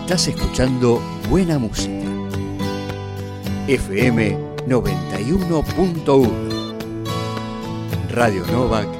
Estás escuchando buena música. FM 91.1. Radio Novak